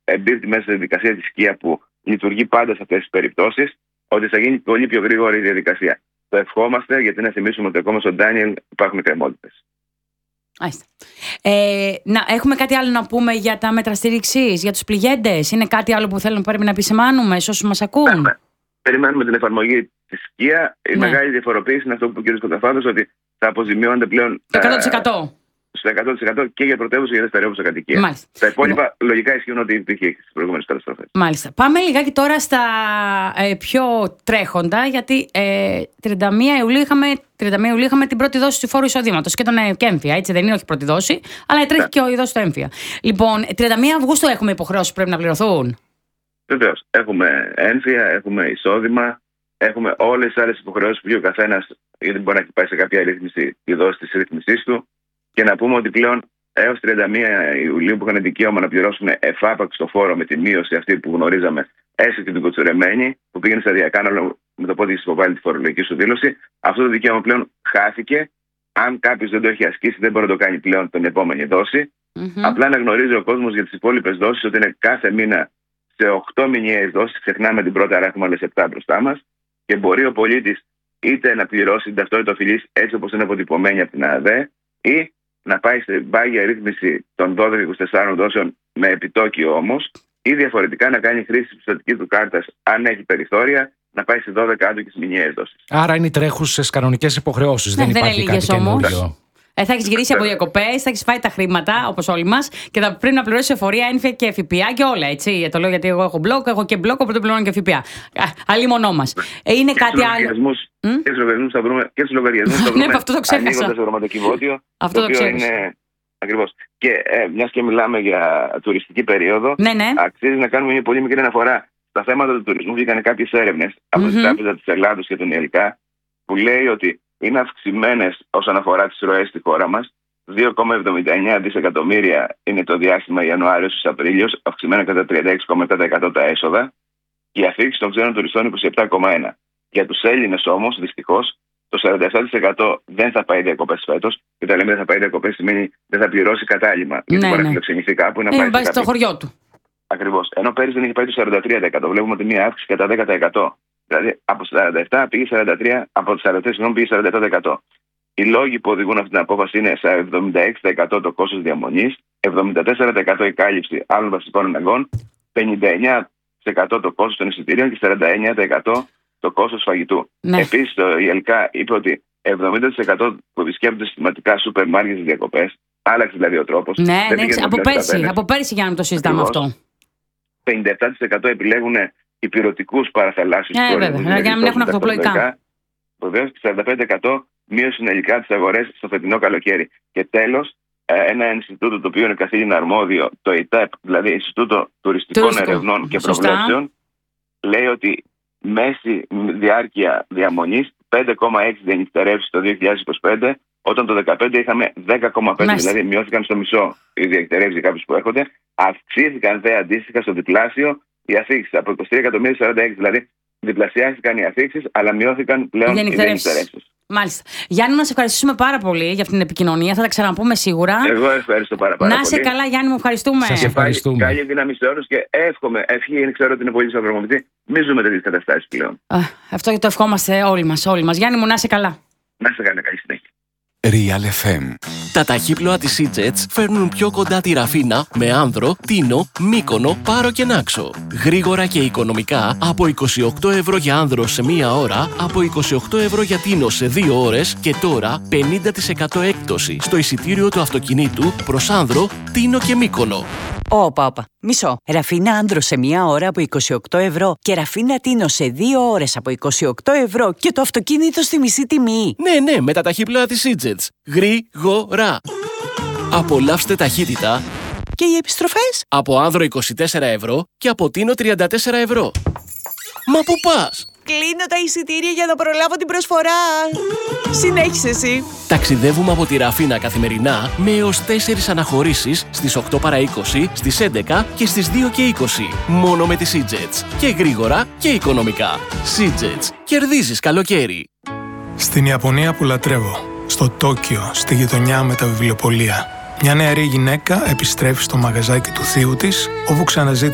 εμπίπτει μέσα στη διαδικασία της ΚΙΑ που λειτουργεί πάντα σε αυτές τις περιπτώσεις, ότι θα γίνει πολύ πιο γρήγορη η διαδικασία. Το ευχόμαστε, γιατί να θυμίσουμε ότι ακόμα στον Ντάνιελ υπάρχουν εκκρεμότητες. Έχουμε κάτι άλλο να πούμε για τα μέτρα στήριξης, για τους πληγέντες? Είναι κάτι άλλο που πρέπει να επισημάνουμε σε όσους μας ακούν? Περιμένουμε την εφαρμογή της ΚΙΑ. Η μεγάλη διαφοροποίηση είναι αυτό που είπε ο κ. Κονταφάντος, ότι θα αποζημιώνονται πλέον το 100%. Στο 100% και για πρωτεύουσα και για δευτερεύουσα κατοικία. Τα υπόλοιπα λογικά ισχύουν ότι υπήρχε στις προηγούμενες καταστροφές. Μάλιστα. Πάμε λιγάκι τώρα στα πιο τρέχοντα, γιατί 31 Ιουλίου είχαμε την πρώτη δόση του φόρου εισοδήματος και τον και έμφυα. Έτσι δεν είναι, όχι πρώτη δόση, αλλά τρέχει και η δόση του έμφυα. Λοιπόν, 31 Αυγούστου έχουμε υποχρεώσεις που πρέπει να πληρωθούν. Βεβαίως. Έχουμε έμφυα, έχουμε εισόδημα, έχουμε όλες τις άλλες υποχρεώσεις που ο καθένας, γιατί μπορεί να έχει πάει σε κάποια ρύθμιση τη δόση της ρύθμισής του. Και να πούμε ότι πλέον έως 31 Ιουλίου που είχαν δικαίωμα να πληρώσουν εφάπαξ το φόρο με τη μείωση αυτή που γνωρίζαμε, έστω και την κοτσουρεμένη, που πήγαινε σταδιακά με το πότε έχει υποβάλει τη φορολογική σου δήλωση, αυτό το δικαίωμα πλέον χάθηκε. Αν κάποιος δεν το έχει ασκήσει, δεν μπορεί να το κάνει πλέον την επόμενη δόση. Απλά να γνωρίζει ο κόσμος για τις υπόλοιπες δόσεις ότι είναι κάθε μήνα σε 8 μηνιαίες δόσεις. Ξεχνάμε την πρώτη, άρα έχουμε άλλες 7 μπροστά μας. Και μπορεί ο πολίτης είτε να πληρώσει την ταυτότητα οφειλής έτσι όπως είναι αποτυπωμένη από την ΑΔΕ, ή να πάει στην πάγια ρύθμιση των 12-24 δόσεων με επιτόκιο όμως, ή διαφορετικά να κάνει χρήση της πιστωτικής του κάρτας, αν έχει περιθώρια, να πάει σε 12 άτοκες μηνιαίες δόσεις. Άρα είναι οι τρέχουσες κανονικές υποχρεώσεις. Δεν υπάρχει κάτι καινούριο. Θα έχεις γυρίσει από διακοπές, θα έχεις φάει τα χρήματα, όπως όλοι μας, και θα πρέπει να πληρώσεις εφορία, έμφυα και ΦΠΑ και όλα. Έτσι. Το λέω γιατί εγώ έχω μπλοκ, έχω και μπλοκ, οπότε πληρώνω και ΦΠΑ. Αλλήμονό μας. Είναι και κάτι άλλο. Και στους λογαριασμούς θα βρούμε. Ναι, αυτό το ξέχασα. Ανοίγοντας το γραμματοκιβώτιο. Αυτό το ξέχασα. Είναι ακριβώς. Και μιας και μιλάμε για τουριστική περίοδο, αξίζει να κάνουμε μια πολύ μικρή αναφορά στα θέματα του τουρισμού. Βγήκαν κάποιες έρευνες από την Τράπεζα της Ελλάδος και τον ΙΕΛΚΑ, που λέει ότι είναι αυξημένες όσον αφορά τις ροές στη χώρα μας. 2,79 δισεκατομμύρια είναι το διάστημα Ιανουάριος έως Απρίλιος, αυξημένα κατά 36,7% τα έσοδα. Και η αφήξη των ξένων τουριστών 27,1%. Για τους Έλληνες όμως, δυστυχώς, το 47% δεν θα πάει διακοπές φέτος. Και όταν λέμε δεν θα πάει διακοπές, σημαίνει δεν θα πληρώσει κατάλημα. Γιατί μπορεί να φιλοξενηθεί κάπου ή να πάει στο χωριό του. Ακριβώς. Ενώ πέρυσι δεν είχε πάει το 43%. Βλέπουμε ότι μία αύξηση κατά 10%. Δηλαδή από 47 πήγε 43, από το 43 πήγε 47%. Οι λόγοι που οδηγούν αυτή την απόφαση είναι σε 76% το κόστος διαμονής, 74% η κάλυψη άλλων βασικών αναγκών, 59% το κόστος των εισιτήριων και 49% το κόστος φαγητού. Επίσης το ΙΕΛΚΑ είπε ότι 70% που επισκέπτονται συστηματικά σούπερ μάρκετ στις διακοπές, άλλαξε δηλαδή ο τρόπος. Ναι, από πέρσι για να το συζητάμε αυτό. 57% επιλέγουν υπηρετικούς παραθαλάσσιους προορισμούς. Για να μην έχουν αυτοπλοϊκά. Βεβαίως, 45% μείωση συνολικά τις αγορές στο φετινό καλοκαίρι. Και τέλος, ένα Ινστιτούτο το οποίο είναι καθήλυνα αρμόδιο, το ΙΤΕΠ, δηλαδή Ινστιτούτο Τουριστικών Ερευνών και Προβλέψεων, λέει ότι μέση διάρκεια διαμονής 5,6 διανυκτερεύσεις το 2025, όταν το 2015 είχαμε 10,5, δηλαδή μειώθηκαν στο μισό οι διανυκτερεύσεις για κάποιους που έρχονται. Αυξήθηκαν δε αντίστοιχα στο διπλάσιο οι αφήξεις από 23 εκατομμύρια 46, δηλαδή διπλασιάστηκαν οι αφήξεις, αλλά μειώθηκαν πλέον οι διανυκτερεύσεις. Μάλιστα. Γιάννη, να σε ευχαριστήσουμε πάρα πολύ για αυτήν την επικοινωνία. Θα τα ξαναπούμε σίγουρα. Εγώ ευχαριστώ πάρα πολύ. Να είσαι καλά, Γιάννη, μου ευχαριστούμε. Σας ευχαριστούμε. Καλή δύναμη σε όλους και εύχομαι, ξέρω ότι είναι πολύ σοβαρομετή. Μην ζούμε τέτοιες καταστάσεις πλέον. Αυτό το ευχόμαστε όλοι μας. Γιάννη μου, να είσαι καλά. Να είσαι καλά, καλή συνέχεια. Real FM. Τα ταχύπλοα της Seajets φέρνουν πιο κοντά τη Ραφίνα με Άνδρο, Τίνο, Μύκονο, Πάρο και Νάξο. Γρήγορα και οικονομικά από 28 ευρώ για Άνδρο σε μία ώρα, από 28 ευρώ για Τίνο σε 2 ώρες και τώρα 50% έκπτωση στο εισιτήριο του αυτοκινήτου προς Άνδρο, Τίνο και Μύκονο. Όπα. Μισό. Ραφίνα Άνδρο σε μία ώρα από 28 ευρώ και Ραφίνα Τίνο σε 2 ώρες από 28 ευρώ και το αυτοκίνητο στη μισή τιμή. Ναι, με τα ταχύπλοα της Seajets. Γρήγορα. Απολαύστε ταχύτητα. Και οι επιστροφές? Από Άνδρο 24 ευρώ και από Τίνο 34 ευρώ. Μα πού πας? Κλείνω τα εισιτήρια για να προλάβω την προσφορά. Συνέχισε εσύ. Ταξιδεύουμε από τη Ραφίνα καθημερινά με έως 4 αναχωρήσεις στις 8 παρά 20, στις 11 και στις 2 και 20. Μόνο με τη Seajets. Και γρήγορα και οικονομικά. Seajets. Κερδίζεις καλοκαίρι. Στην Ιαπωνία που λατρεύω. Στο Τόκιο, στη γειτονιά με τα βιβλιοπωλεία. Μια νεαρή γυναίκα επιστρέφει στο μαγαζάκι του θείου της, όπου ξαναζήτησε